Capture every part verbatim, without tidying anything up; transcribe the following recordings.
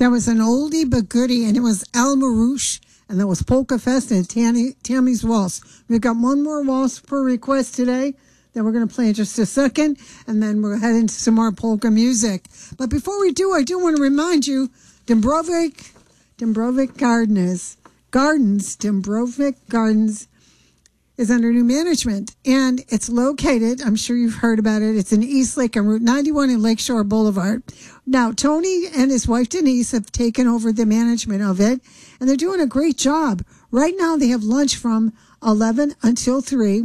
That was an oldie but goodie, and it was Al Marouche, and that was Polka Fest and Tammy, Tammy's Waltz. We've got one more waltz per request today that we're going to play in just a second, and then we'll head into some more polka music. But before we do, I do want to remind you, Dembrovic, Dembrovic Gardens, Gardens, Dembrovic Gardens is under new management, and it's located, I'm sure you've heard about it, it's in East Lake on Route ninety-one in Lakeshore Boulevard. Now, Tony and his wife Denise have taken over the management of it, and they're doing a great job. Right now, they have lunch from eleven until three,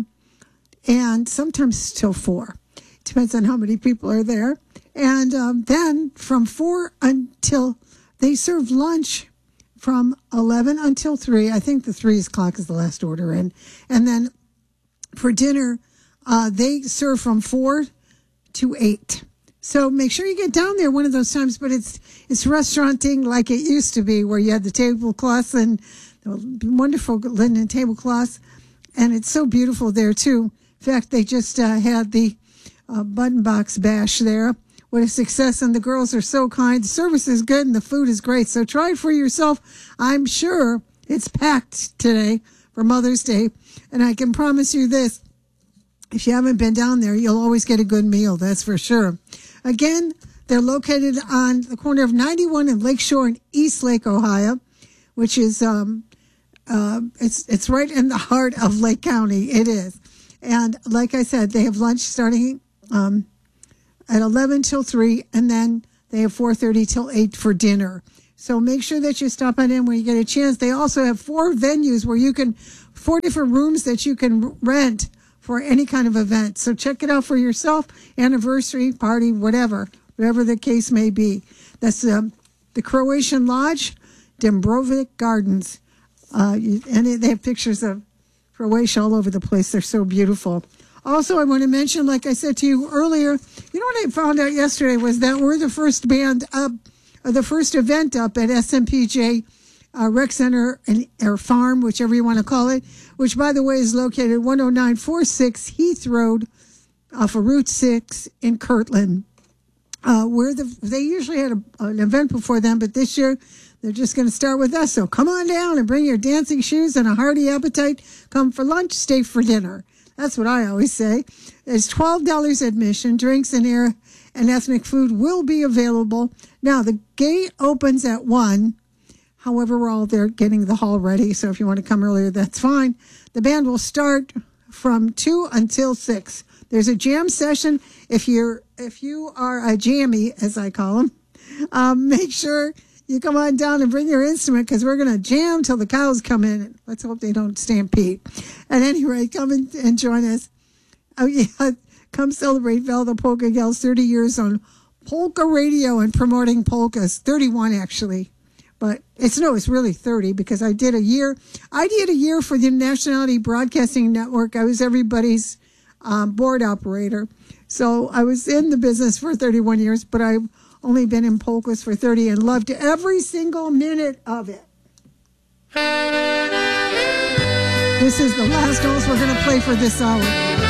and sometimes till four. Depends on how many people are there. And um, then from four until, they serve lunch from eleven until three. I think the three o'clock is the last order in. And then for dinner, uh, they serve from four to eight. So make sure you get down there one of those times. But it's it's restauranting like it used to be, where you had the tablecloths and the wonderful linen tablecloths. And it's so beautiful there, too. In fact, they just uh, had the uh, button box bash there. What a success, and the girls are so kind. The service is good, and the food is great. So try it for yourself. I'm sure it's packed today for Mother's Day, and I can promise you this. If you haven't been down there, you'll always get a good meal, that's for sure. Again, they're located on the corner of ninety-one and Lakeshore in East Lake, Ohio, which is, um, uh, it's it's right in the heart of Lake County. It is. And like I said, they have lunch starting um at eleven till three, and then they have four thirty till eight for dinner. So make sure that you stop on in when you get a chance. They also have four venues where you can, four different rooms that you can rent for any kind of event. So check it out for yourself, anniversary, party, whatever, whatever the case may be. That's um, the Croatian Lodge, Dembrovic Gardens. Uh, and they have pictures of Croatia all over the place. They're so beautiful. Also, I want to mention, like I said to you earlier, you know what I found out yesterday was that we're the first band up, or the first event up at S M P J uh, Rec Center and, or Farm, whichever you want to call it, which, by the way, is located one oh nine forty-six Heath Road off of Route six in Kirtland. Uh, where the they usually had a, an event before them, but this year they're just going to start with us. So come on down and bring your dancing shoes and a hearty appetite. Come for lunch, stay for dinner. That's what I always say. There's twelve dollars admission. Drinks and air and ethnic food will be available. Now, the gate opens at one. However, we're all there getting the hall ready. So if you want to come earlier, that's fine. The band will start from two until six. There's a jam session. If you're if you are a jammy, as I call them, um, make sure you come on down and bring your instrument, because we're going to jam till the cows come in. Let's hope they don't stampede. At any rate, come and, and join us. Oh, yeah, come celebrate Val the Polka Gals thirty years on polka radio and promoting polkas. thirty-one, actually. But it's, no, it's really thirty, because I did a year. I did a year for the Nationality Broadcasting Network. I was everybody's um, board operator. So I was in the business for thirty-one years, but I've only been in polkas for thirty and loved every single minute of it. This is the last waltz we're going to play for this hour.